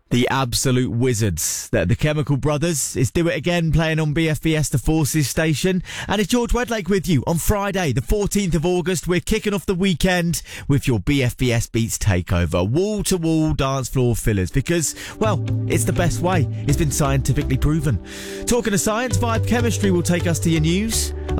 The absolute wizards, the Chemical Brothers, is Do It Again playing on BFBS The Forces station. And it's George Wedlake with you on Friday, the 14th of August. We're kicking off the weekend with your BFBS Beats takeover. Wall-to-wall dance floor fillers because, well, it's the best way. It's been scientifically proven. Talking of science, Vibe Chemistry will take us to your news.